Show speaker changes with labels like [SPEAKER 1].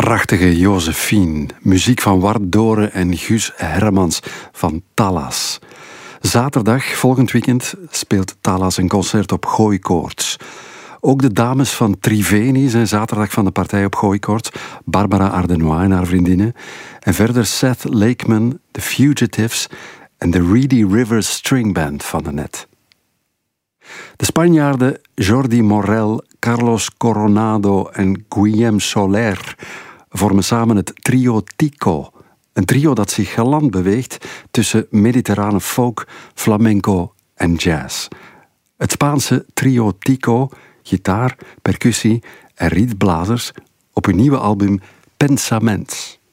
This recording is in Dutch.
[SPEAKER 1] prachtige Josephine. Muziek van Wart Doren en Guus Hermans van Thalas. Zaterdag, volgend weekend, speelt Thalas een concert op Gooikoorts. Ook de dames van Triveni zijn zaterdag van de partij op Gooikoorts. Barbara Ardenois en haar vriendinnen. En verder Seth Lakeman, The Fugitives en de Reedy Rivers String Band van de Net. De Spanjaarden Jordi Morel, Carlos Coronado en Guillem Soler vormen samen het trio Tico. Een trio dat zich galant beweegt tussen mediterrane folk, flamenco en jazz. Het Spaanse trio Tico, gitaar, percussie en rietblazers op hun nieuwe album Pensaments.